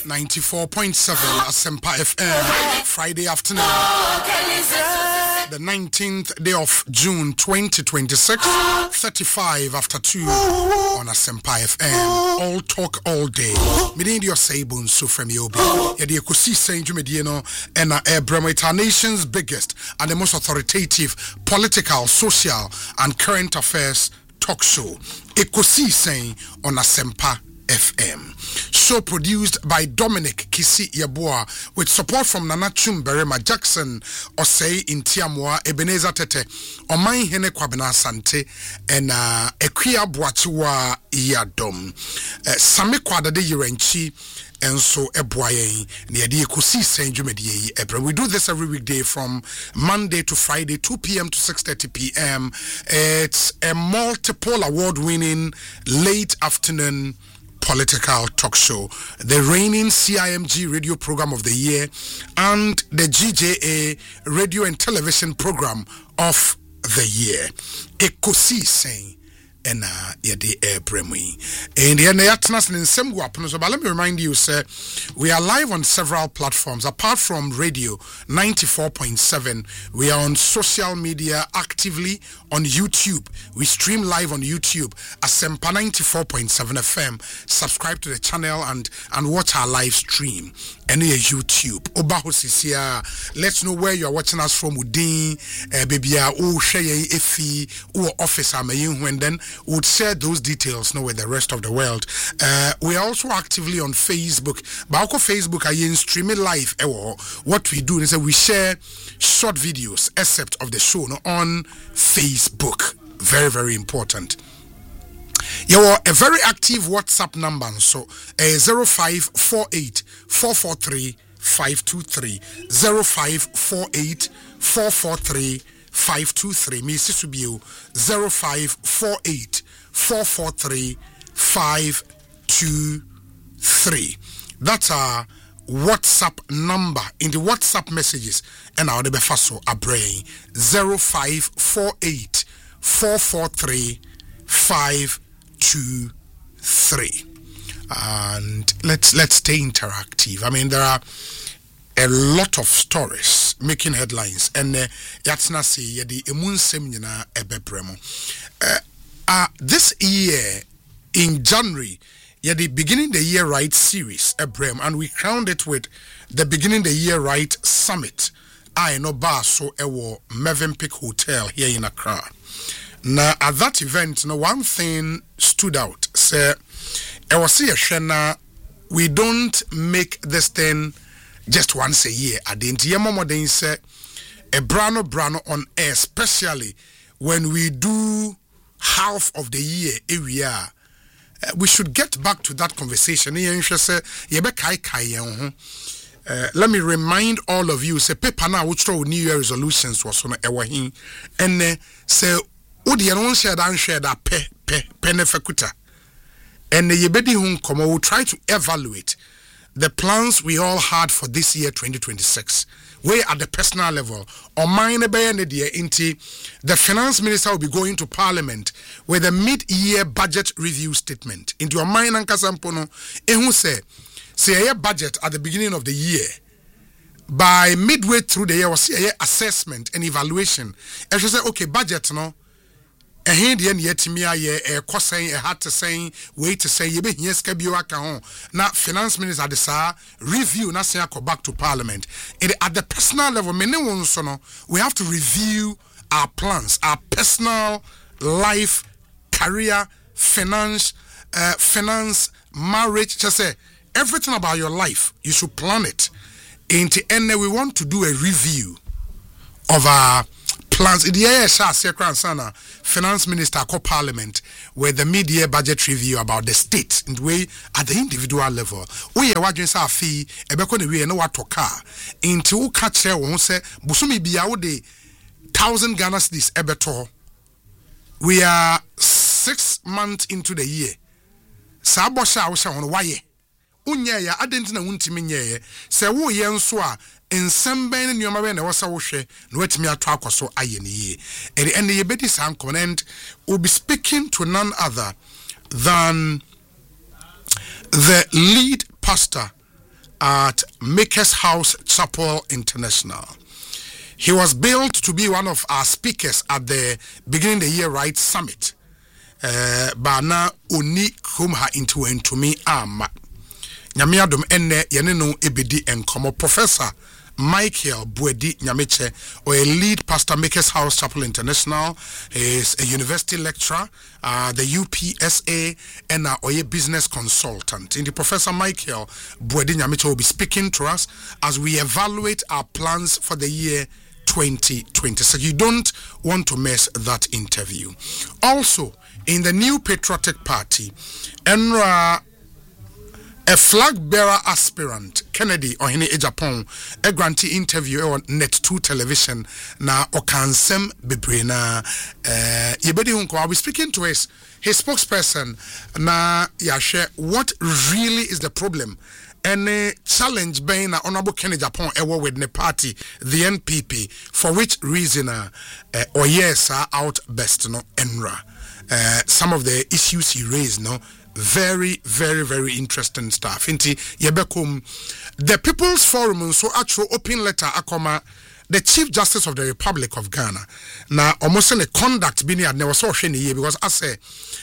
94.7 Asempa FM, Friday afternoon, the 19th day of June 2026, 35 after 2 on Asempa FM. All talk all day. Meaning your sabun so from Yobi. Yadi Kusi Saint Jumediano and Bremo, our nation's biggest and the most authoritative political, social, and current affairs talk show. Ekosi saying on Asempa FM. Show produced by Dominic Kisi Yabua with support from Nana Chumberema Jackson Osei Intiamwa Ebenezer Tete Omai Hene Kwabena Sante and Ekia Buachiwa Yadom Same Kwadade Yirenchi and so Ebuaye Niadi Kusi Saint Jumedi Ebra. We do this every weekday from Monday to Friday, 2 p.m. to 6:30 p.m. It's a multiple award-winning late afternoon political talk show, the reigning CIMG radio program of the year, and the GJA radio and television program of the year. Ekosi saying, and yadi bremui. And the yatnas in some guapanos. But let me remind you, sir, we are live on several platforms. Apart from radio 94.7, we are on social media actively on YouTube. We stream live on YouTube Asempa 94.7 FM. Subscribe to the channel and watch our live stream. And YouTube. Obahosisia. Let's know where you are watching us from. Udin, baby, share efi, officer, and then would share those details with the rest of the world. We are also actively on Facebook. But Facebook are streaming live. What we do is that we share short videos, except of the show on Facebook. Very, very important. You are a very active WhatsApp number, so 0548 443 523 0548 443 523. Mrs. Subio 0548 443 523. That's our WhatsApp number. In the WhatsApp messages, and our Befaso Abrain 0548 443 523. And let's stay interactive. I mean, there are a lot of stories making headlines, and yatsna say yedi emunsem nyina ebebremo. This year in January, yedi beginning the year right series ebrem, and we crowned it with the beginning the year right summit. I know bar so ewo Mövenpick Hotel here in Accra. Now at that event, one thing stood out. Say, I was here, Shena. We don't make this thing just once a year. I didn't hear Mama Dane say a brano on air, especially when we do half of the year area. We should get back to that conversation. Let me remind all of you, say paper now which New Year resolutions was on a and say Odi and share that penefekuta. And the Yebedi Hun Komo will try to evaluate the plans we all had for this year 2026. Where at the personal level, or mine into the finance minister will be going to parliament with a mid-year budget review statement. Into your mind and Kasampono, who say a budget at the beginning of the year. By midway through the year, we'll see a assessment and evaluation. And she say, okay, budget no. A hand yen yet me a cosine a hat to saying wait to say ye be yes kabio na finance minister de sa review na say go back to parliament. And at the personal level, we have to review our plans, our personal life, career, finance, marriage, just say everything about your life. You should plan it. And we want to do a review of our plans. In the year, finance minister called parliament with the mid-year budget review about the state in the way at the individual level. We are watching our fee, a becon we know what to car into catch won't say Busumi Biaudi 1,000 Ghana this ebeto. We are 6 months into the year. Sabosha on why Unya adentina untiminye se wo ye nso a ensembene nyoma be na wasa wo hwe na watimi ato akoso ayeni and ye bedi san comment will be speaking to none other than the lead pastor at Makers House Chapel International. He was billed to be one of our speakers at the beginning of the year right summit. But now uni kumha into me ama. Nyamiadum enne yeneno ebedi enkomo Professor Michael Buedi Nyameche, or a lead pastor, Makers House Chapel International. He is a university lecturer, the UPSA, and a business consultant. And the Professor Michael Buedi Nyameche will be speaking to us as we evaluate our plans for the year 2020. So you don't want to miss that interview. Also, in the New Patriotic Party, Enra, a flag bearer aspirant, Kennedy Ohene Ejapon, a grantee interview on Net2 television. Na okansem bebrena. Yebedi hunko. I'll be speaking to his spokesperson. Na yashe what really is the problem? Any challenge being Honorable Kennedy Ejapon ever with the party, the NPP, for which reason or yes are out best no Enra. Some of the issues he raised no. Very, very, very interesting stuff. Inti yebekum the People's Forum so actual open letter akoma the Chief Justice of the Republic of Ghana. Now almost a conduct bini ad never so sheni because I say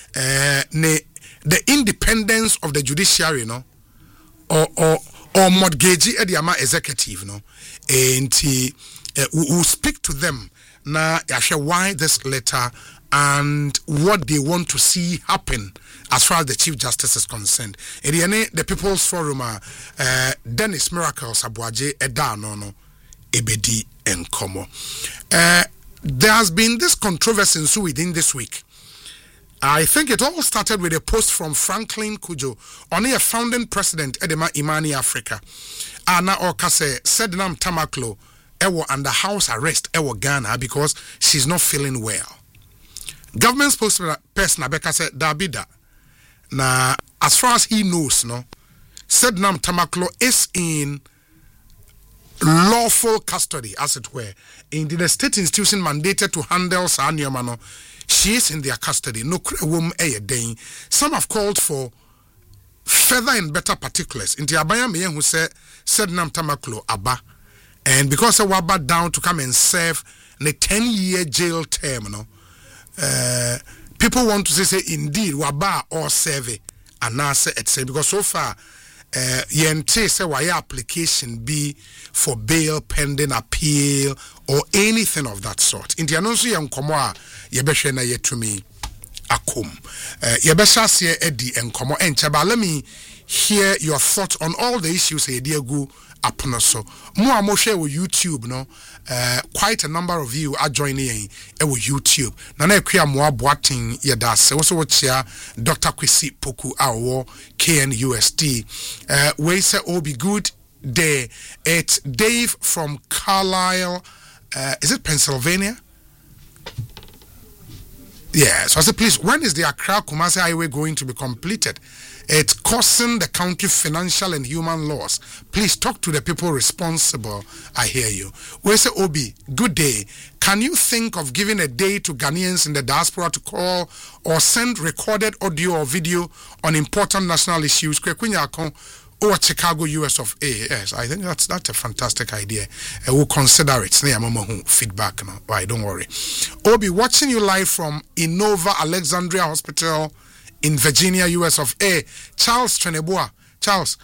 the independence of the judiciary no or mortgage ediama executive no and we speak to them now why this letter and what they want to see happen as far as the Chief Justice is concerned. The People's Forum, Dennis Miracles Abuaje Edano Ebedi Enkomo. There has been this controversy within this week. I think it all started with a post from Franklin Kujo, only a founding president Edema Imani Africa. Ana Okase said Nam Tamaklo ewo under house arrest ewo Ghana because she's not feeling well. Government spokesperson Abeka said Dabida. Now, as far as he knows, no, said Nam Tamaklo is in lawful custody, as it were. In the state institution mandated to handle Sanyamano, she is in their custody. No woman a day. Some have called for further and better particulars. In the Abaya Meyen who said Nam Tamaklo Abba, and because of Waba down to come and serve a 10-year jail term, no. People want to say indeed waba or survey and answer etc. Because so far yente say why application be for bail pending appeal or anything of that sort. In the announcement yam komo a yebehwe na yetumi akom. Yebesha se edi enkomo encheba. Let me hear your thoughts on all the issues Ediegu upon so. More mo share with YouTube no. Quite a number of you are joining with YouTube. Nana Kuya Moa Boating Yadas. Also watch here Dr. Kwesi Poku Awo KNUST. We say all be good day. It's Dave from Carlisle. Is it Pennsylvania? Yeah, so I said, please, when is the Accra Kumasi Highway going to be completed? It's causing the country financial and human loss. Please talk to the people responsible. I hear you. Where's the Obi? Good day. Can you think of giving a day to Ghanaians in the diaspora to call or send recorded audio or video on important national issues? Or Chicago, US of A. Yes, I think that's a fantastic idea. We'll consider it. Feedback. No? Why? Don't worry. Obi, watching you live from Innova Alexandria Hospital in Virginia, US of A. Charles Treneboa. Charles,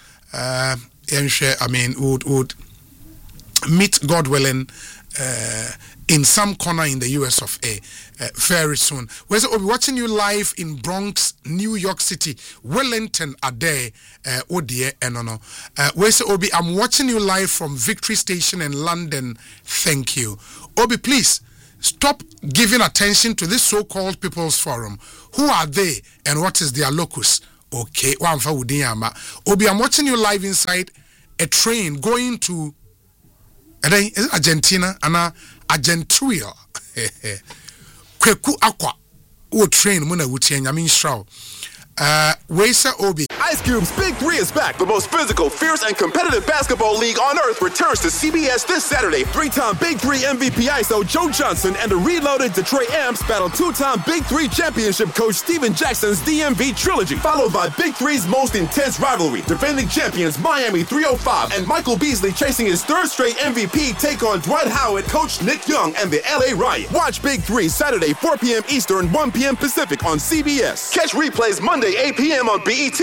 would meet God willing in some corner in the US of A very soon. We'll be watching you live in Bronx, New York City, Wellington, Ade, Odie, Enono. Obi, I'm watching you live from Victory Station in London. Thank you. Obi, please stop giving attention to this so-called People's Forum. Who are they and what is their locus? Okay, Obi, I'm watching you live inside a train going to Argentina and Argentuia. Kweku Aqua. O train muna wuti nyame nshraw. Wesa Obi. Ice Cube's Big 3 is back. The most physical, fierce, and competitive basketball league on earth returns to CBS this Saturday. 3-time Big 3 MVP ISO Joe Johnson and the reloaded Detroit Amps battle 2-time Big 3 championship coach Steven Jackson's DMV trilogy, followed by Big 3's most intense rivalry. Defending champions Miami 305 and Michael Beasley chasing his third straight MVP take on Dwight Howard, coach Nick Young, and the LA Riot. Watch Big 3 Saturday 4 p.m. Eastern, 1 p.m. Pacific on CBS. Catch replays Monday 8 p.m. on BET.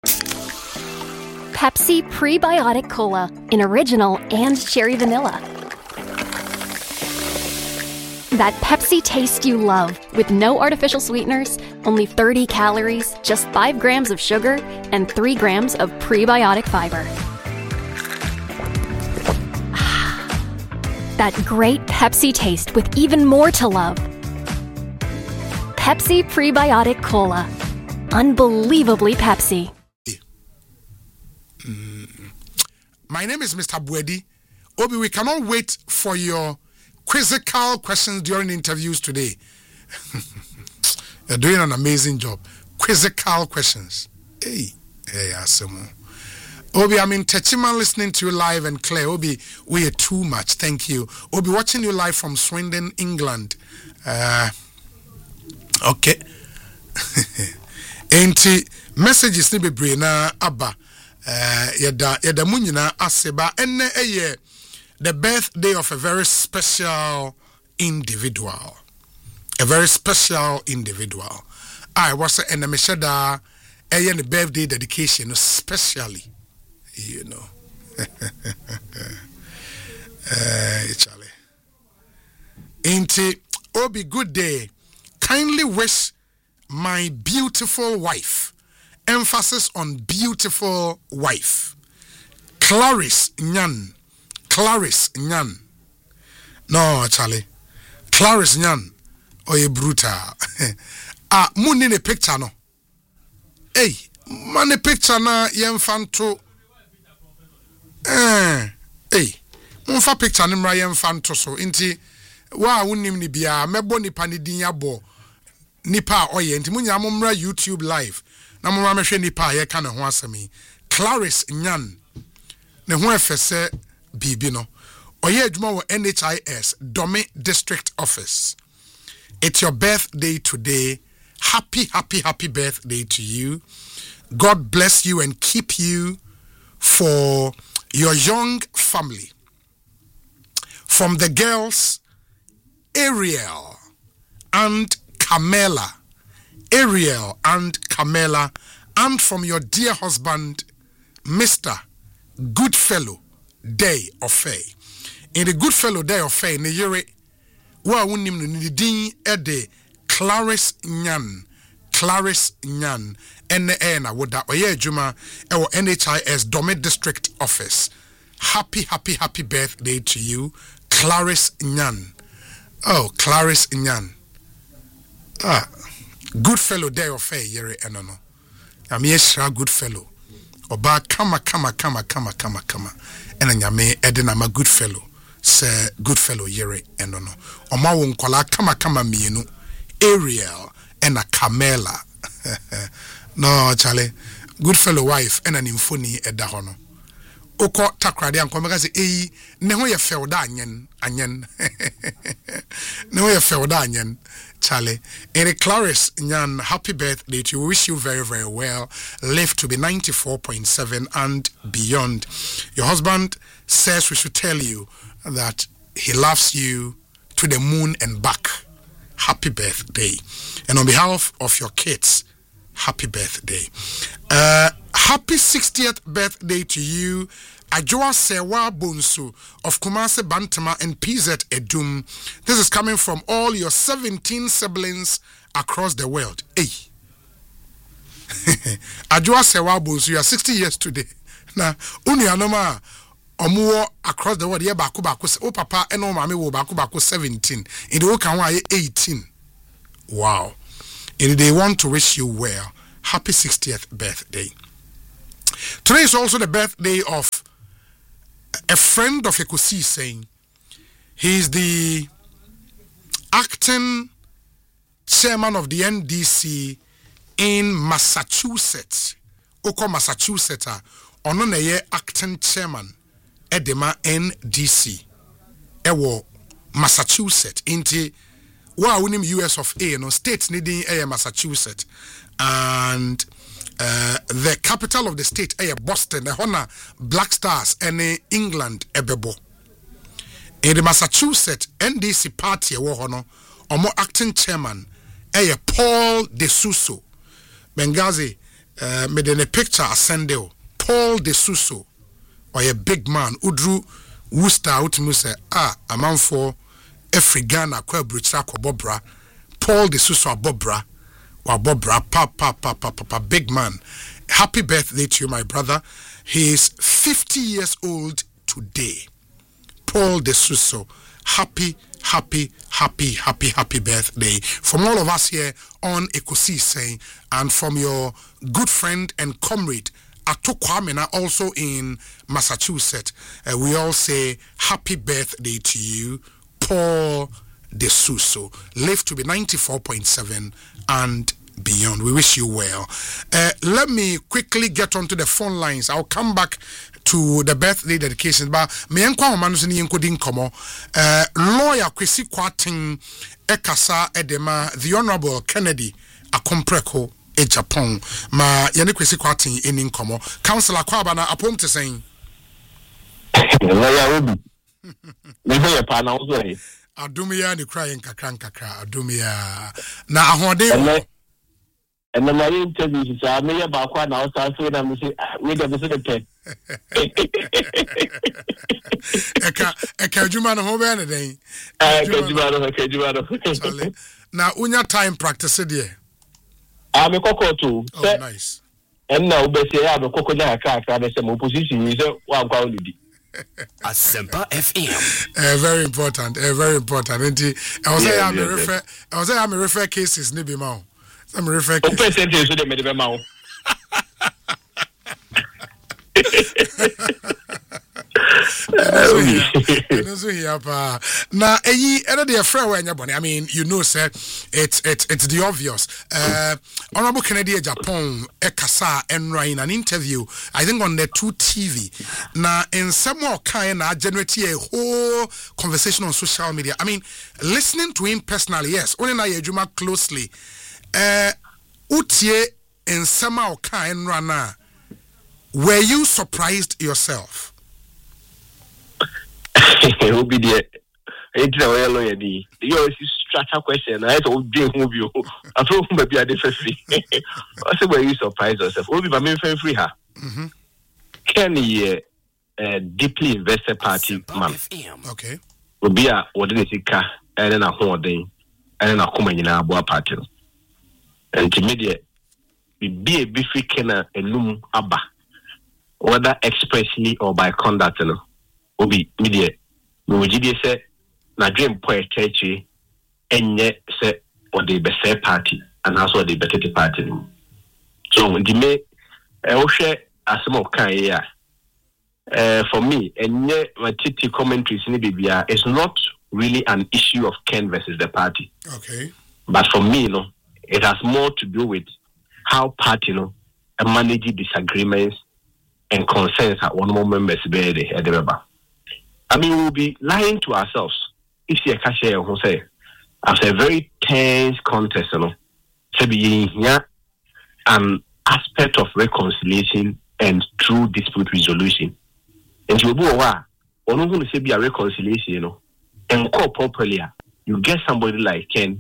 Pepsi Prebiotic Cola in original and cherry vanilla. That Pepsi taste you love with no artificial sweeteners, only 30 calories, just 5 grams of sugar, and 3 grams of prebiotic fiber. That great Pepsi taste with even more to love. Pepsi Prebiotic Cola. Unbelievably Pepsi. My name is Mr. Bwedi. Obi, we cannot wait for your quizzical questions during interviews today. You're doing an amazing job. Quizzical questions. Hey, Asimo. Obi, I'm in Techima listening to you live and clear. Obi, we are too much. Thank you. Obi, watching you live from Swindon, England. Okay. Enti messages ni bebre na aba yada munyina aseba enne eye the birthday of a very special individual. A very special individual. I was in the meshada eye the birthday dedication especially, you know. Charlie. Enti Obi, good day. Kindly wish my beautiful wife, emphasis on beautiful wife, Clarice Nyan. No, Charlie. Clarice Nyan. Oye brutal. Muni ne picture no. Hey, mani picture na yemfanto. Hey, munfa picture ni mra yemfanto so. Inti wa unim ni bia mebo ni panidin yabo. Nipa oye nti munya momra YouTube live na momra mehwe nipa ye ka ne ho asemi Clarice Nyan ne ho efese bibi no oye adwuma wo NHIS Dome District Office. It's your birthday today. Happy birthday to you. God bless you and keep you for your young family. From the girls Ariel and Camela, and from your dear husband, Mr. Goodfellow Day of Faye. In the Goodfellow Day of Faye, ne yere, wa wunim no ni din ede Clarice Nyan, ene na woda oye adwuma e wo NHIS Dome District Office. Happy birthday to you, Clarice Nyan. Oh, Clarice Nyan. Goodfellow Day of Faye yere enono. Nyame yeshra Goodfellow. Oba kama. Ena nyame edena ma Goodfellow. Se Goodfellow yere enono. Oma wo nkwala kama mienu. Ariel ena Camela. No, Charlie. Goodfellow wife ena nimfoni eda hono. Oko takrade anko meka se ne ho ye fewda anyen. Ne ho ye fewda anyen. Charlie, and Clarice Nyan, happy birthday to you. We wish you very, very well. Live to be 94.7 and beyond. Your husband says we should tell you that he loves you to the moon and back. Happy birthday. And on behalf of your kids, happy birthday. Happy 60th birthday to you, Ajoa Sewa Bonsu of Kumase Bantama and PZ Edum. This is coming from all your 17 siblings across the world. Hey. Ajoa Sewa Bonsu, you are 60 years today. Now, uni anoma omuwo across the world ye baku o papa eno mame wo baku 17. In the wokan wa 18. Wow. And they want to wish you well. Happy 60th birthday. Today is also the birthday of a friend of Ekosi saying he is the acting chairman of the NDC in Massachusetts. Oko Massachusetts, ono na ye acting chairman edema NDC. Ewo Massachusetts inti wa unim US of A no states needing Massachusetts and the capital of the state Boston hona Black Stars and England ebebo. In the Massachusetts NDC party hono omo acting chairman Paul DeSuso. Bengazi made in a picture ascendeo Paul DeSuso or a big man udru Worcester out muse a man for every Ghana kwa brucha kwa bobra Paul DeSuso bobra wa bobra pa big man. Happy birthday to you, my brother. He is 50 years old today. Paul DeSuso, happy birthday from all of us here on Ekosi saying, and from your good friend and comrade Ato Kwamena also in Massachusetts. We all say happy birthday to you, Paul DeSuso. Live to be 94.7 and beyond. We wish you well. Let me quickly get onto the phone lines. I'll come back to the birthday dedications, but me enkwa omanu ni enkodi nkomo. Lawyer Kwesi Kwating ekasa edema the Honorable Kennedy Akompreko e Japan ma yene Kwesi Kwating eni nkomo. Councillor Kwaba na apom te saying lawyer Obi me ho ye pa na wo so Adumia ni crying kakra Adumia na ahode and my interview so I may about one hour so na me say we dey so the Eka juma no ho be na den. Eka juma. Na unya time practice there. Me kokko too. Oh nice. And now be say ya me kokko na kakra be say my position is one kwa only. Asempa FM. Very important. Very important. I was say I'm refer cases ni be ma. I'm refer cases. Percentage so dey me be ma. Now, I mean, you know, sir, it's the obvious. Honorable Kennedy Japan Ekasa Enra in an interview, I think on the 2 TV. Now, in some more kind of generate a whole conversation on social media. I mean, listening to him personally, yes, only na yejuma closely. Utie in some more kind rana. Were you surprised yourself? Obi there. It's a way lawyer di. You always strata question. I had to do movie. I thought maybe I did for free. I said, were you surprised yourself? Obi, but me for free her. Kenny, deeply invested party man. Okay. Obi a wodene sika, and then a holding, and then a come in a boa party. And to me, be a beefy kenna and loom abba. Whether expressly or by conduct, you know, will be media. We will say, na dream poet church, and yet say, or the best party, and also the better party. So, when you may, I share a small kind for me, and yet my TT commentaries in the is not really an issue of Ken versus the party. Okay. But for me, you know, it has more to do with how party, you know, manage disagreements and concerns at one more members be at the river. I mean, we'll be lying to ourselves if you can share who say after a very tense contest, you know, to be here an aspect of reconciliation and true dispute resolution. And you go on who say be a reconciliation, you know, and call properly. You get somebody like Ken,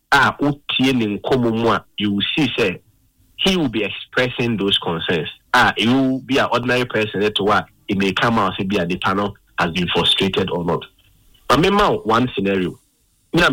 you will see say he will be expressing those concerns. You will be an ordinary person to what it may come out and be at the panel has been frustrated or not. But remember one scenario. So,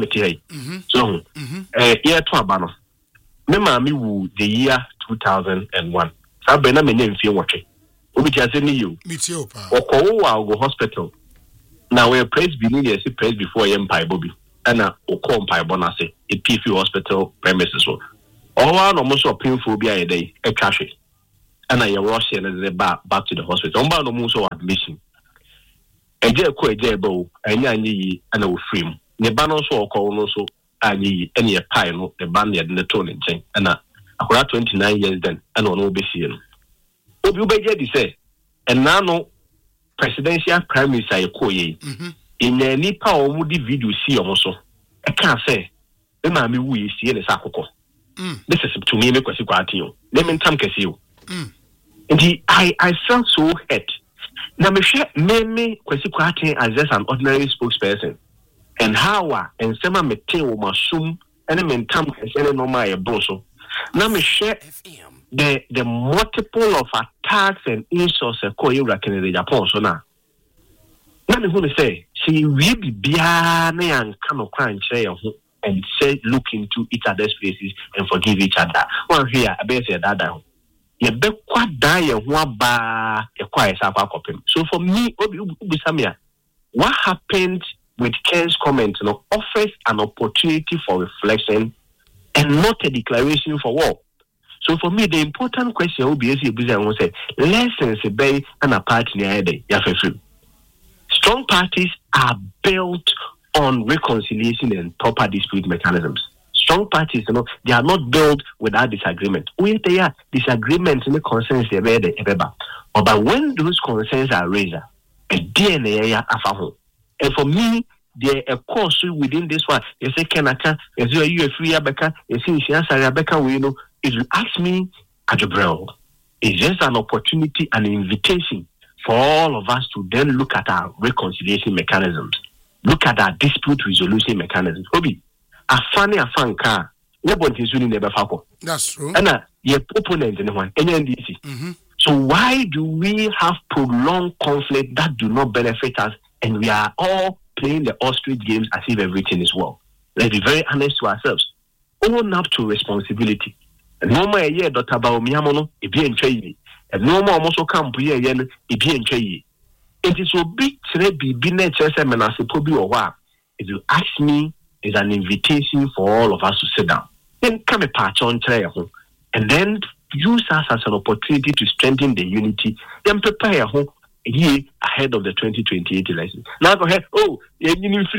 year to Abano. Remember me the year 2001. So, Ben, I'm in fear watching. Obi just you. Or go hospital. Now we're praised beneath praised before Empire Bobby. And a Okompai Bonase, a PF hospital premises. All almost a painful be a day, a cash. And I rush and back to the hospital. No more admission. A jail quay jabo, and I will free. The ban also call also any pie, the band in the tone and akora 29 years then and on obesi no obi ubeje di say and now no presidential prime minister ekoye in any power mudi video see omoso I can't say the mammy we see in the sakoko this is to me make kwasi kwatio let me tam kesi you and I felt so hurt na me share me kwasi kwatio as just an ordinary spokesperson and how and sema mete wo masum and me tam kesi no my boso na me share the multiple of attacks and insults occurring in the Japan so now. Let me want to say, she will be bia na yan kano kwan chere and say look into each other's faces and forgive each other. One here, I better say that down. You be kwa die one ba e kwa esa kwa kopem. So for me, obi samia, what happened with Ken's comment, offers an opportunity for reflection and not a declaration for war. So for me, the important question will be say lessons bay and a party near day. Strong parties are built on reconciliation and proper dispute mechanisms. Strong parties, they are not built without disagreement. When they are disagreements and the concerns they but when those concerns are raised, a DNA are and for me, there a course within this one. You say Kenaka, you a free Abeka, you see Rebecca, if you ask me, Adjobrel, it's just an opportunity, an invitation for all of us to then look at our reconciliation mechanisms, look at our dispute resolution mechanisms. Obi, a funny car, nobody is doing never fako. That's true. And your opponent in one, NDC. So why do we have prolonged conflict that do not benefit us, and we are all playing the ostrich games as if everything is well? Let's be very honest to ourselves. Own up to responsibility. No more a year, Dr. Baomiamono, it be in trade. And no more also come to ye, it be in trade. It is so big to be nature and as a pobi or what. If you ask me, it's an invitation for all of us to sit down. Then come a patch on tray and then use us as an opportunity to strengthen the unity, then prepare a year ahead of the 2028 elections. Now go ahead, oh, and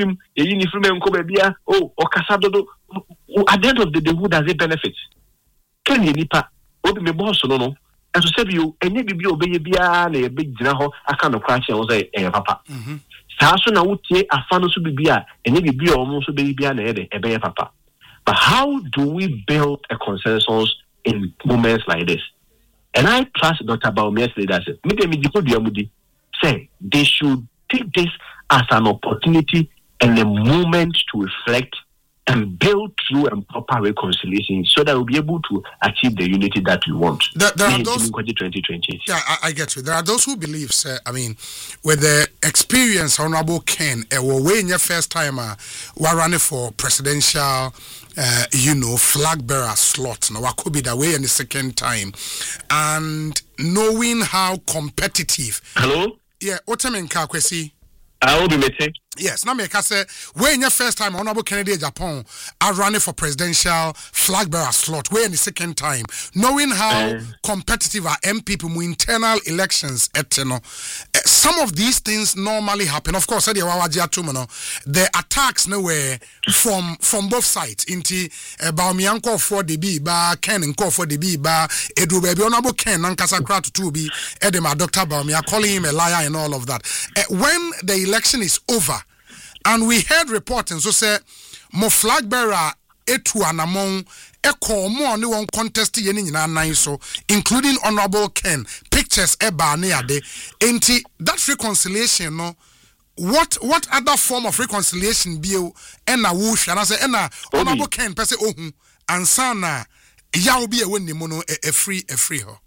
oh, or Casado. At the end of the day, who does it benefit? Can you nipa? Obi me boss no? And to say you, and maybe be obey bia na big jinaho, I can't crash and say, papa. Saso na utie afano so bibia, and maybe be almost be bia na ebe papa. But how do we build a consensus in moments like this? And I trust Dr. Baumia's leadership. Say they should take this as an opportunity and a moment to reflect and build through and proper reconciliation so that we'll be able to achieve the unity that we want. There are those, 2020. Yeah, I get you. There are those who believe, with the experience, Honorable Ken, when your first time we're running for presidential, flag bearer slot. Now, what could be the way in the second time, and knowing how competitive. Hello. Yeah, what time in Kakwesi? I will be meeting. Yes, now make us say when your first time Honorable Kennedy Japan are running for presidential flag bearer slot, where in the second time, knowing how competitive our MPP internal elections some of these things normally happen. Of course, the attacks nowhere from both sides. Inti Baumianko for the B bar, Ken and call for the B bar, Edu baby Honorable Ken Nankasakra to be Edema Dr. Baumia calling him a liar and all of that. When the election is over. And we heard reporting so say mo flag bearer etu anamon eko mo oni won contest ye ni nyina nan so including Honorable Ken pictures eba ne ade enti that reconciliation no what other form of reconciliation bio ena wo hwa na say ena Honorable Ken pese ohun ansa na ya obi e woni mu no e free ho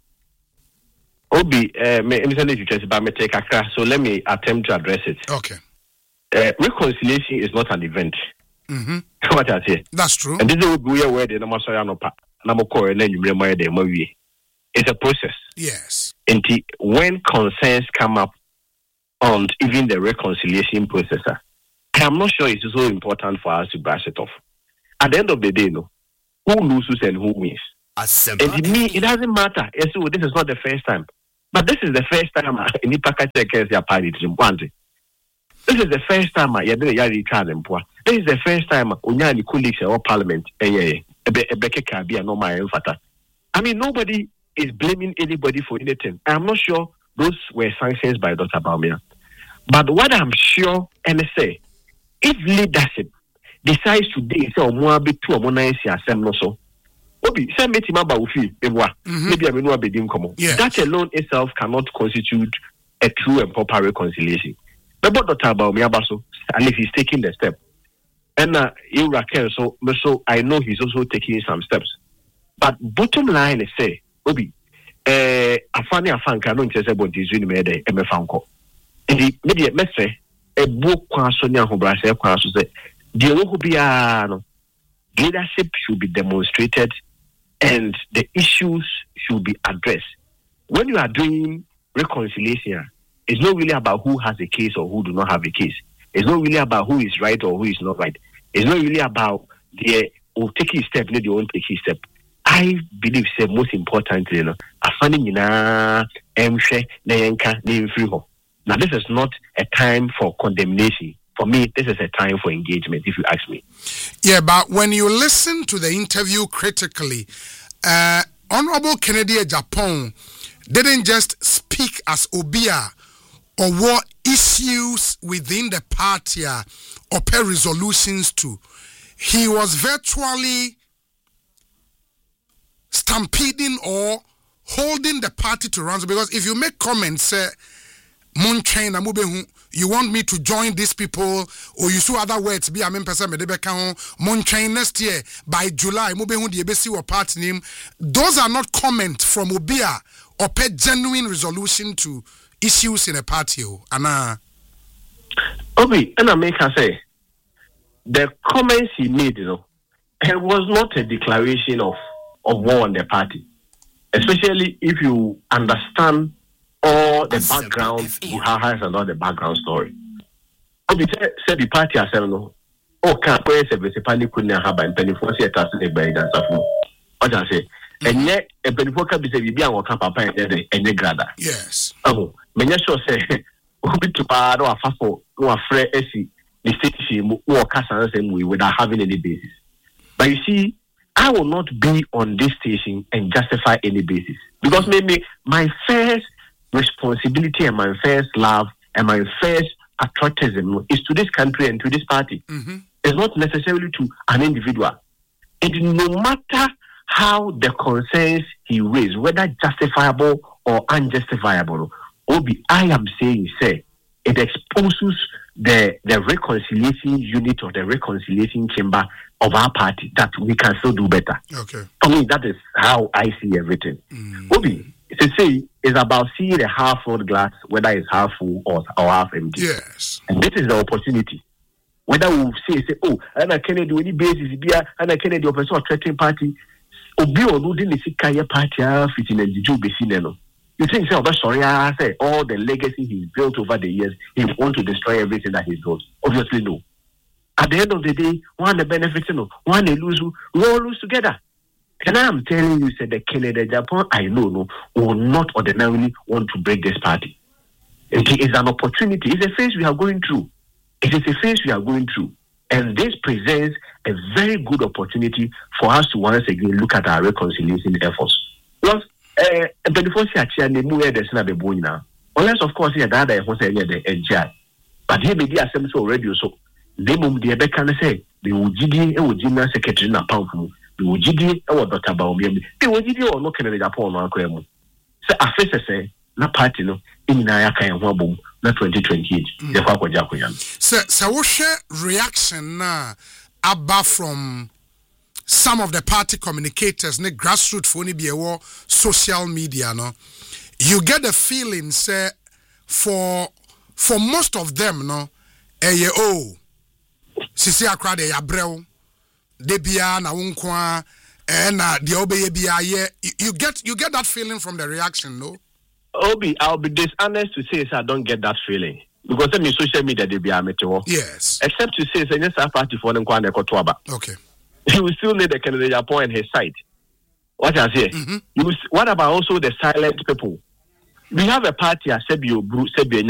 Obi me say you just ba me take akra so let me attempt to address it. Okay. Reconciliation is not an event. What I say. That's true. And this is where the number it's a process. Yes. And when concerns come up on even the reconciliation process, I'm not sure it's so important for us to brush it off. At the end of the day, who loses and who wins. And to me, it doesn't matter. Yes, this is not the first time. But this is the first time in the package party. This is the first time I did a yari card and poor. This is the first time Unyani colleagues or parliament. ebeke be a normal fata. I mean, nobody is blaming anybody for anything. I'm not sure those were sanctions by Dr. Bawumia. But what I'm sure, and say, if leadership decides today, say, maybe that alone itself cannot constitute a true and proper reconciliation. But Dr. Bawumia Baso, at least he's taking the step. And so I know he's also taking some steps. But bottom line is say, Obi, afani afanka no ntese bontizu ni mede emefanko. Indi media mese ebu kwa so nya hobrase kwa so say de wo bia no leadership should be demonstrated and the issues should be addressed. When you are doing reconciliation, it's not really about who has a case or who do not have a case. It's not really about who is right or who is not right. It's not really about the taking step, no, they won't take a step. I believe say most importantly, afani na emhwe na yenka na mfiri ho. Now this is not a time for condemnation. For me, this is a time for engagement, if you ask me. Yeah, but when you listen to the interview critically, Honorable Kennedy Agyapong didn't just speak as Obia or what issues within the party or pay resolutions to. He was virtually stampeding or holding the party to ransom, because if you make comments, say, you want me to join these people, or you see other words, be a member next year by July, party name. Those are not comments from Obia or pay genuine resolution to issues in a party. Anna Obi, and I make her say the comments he made, it was not a declaration of war on the party, especially if you understand all the background who has and all the background story. Said the party has can't play a panic couldn't have and penny for say what I say. And yet a penny for can be said or papa and grada. Yes. Oh, Menyasho say Obi to bad or fafo or afraid the station or Cassan same way without having any basis. But you see, I will not be on this station and justify any basis, because maybe my first responsibility and my first love and my first patriotism is to this country and to this party. Mm-hmm. It's not necessarily to an individual. No matter how the concerns he raised, whether justifiable or unjustifiable, Obi, I am saying, say, it exposes the reconciliation unit or the reconciliation chamber of our party that we can still do better. Okay. For me, that is how I see everything. Obi, to say, it's about seeing a half full glass, whether it's half full or half empty. Yes. And this is the opportunity. Whether we say, oh, and I can't do any basis, and I can't do a person threatening party, Obi or no didn't see Kaya party fitting and the be seen. You think, sorry, I say all the legacy he's built over the years, he wants to destroy everything that he's built. Obviously, no. At the end of the day, one the benefits, one they lose, we all lose together. And I am telling you, said the Kennedy Agyapong, I know, will not ordinarily want to break this party. It is an opportunity. It's a phase we are going through. It is a phase we are going through. And this presents a very good opportunity for us to once again look at our reconciliation efforts. Because, unless, of course, but here may be assembly already so. They mum the Becca say, the Ujidi and Ujina secretary na Pamfu, the Ujidi or Dr. Bawumia, the Ujidi or no Kennedy Agyapong or Cremo. So, a face say, na party no, in Nayaka and Wabum, na 2028. The Quaco Jacoyan. So, what reaction na abba from some of the party communicators, ne grassroots for any social media, no? You get the feeling, say, for most of them, no, Sisi akra de yabrel de bia na wonkwa na de obeye bia ye, you get that feeling from the reaction, no? Obi, I'll be dishonest to say I don't get that feeling, because them in social media they be amateur. Yes. Except to say yes, our party for them kwande kotoaba. Okay. You will still need the Kennedy Agyapong on his side. What I say? What about also the silent people? We have a party, Sebio